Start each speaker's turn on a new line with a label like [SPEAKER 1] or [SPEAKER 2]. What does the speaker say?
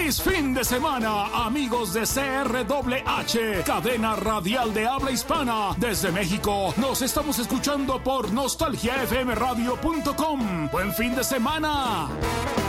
[SPEAKER 1] ¡Feliz fin de semana, amigos de CRWH, cadena radial de habla hispana! Desde México, nos estamos escuchando por nostalgiafmradio.com. ¡Buen fin de semana!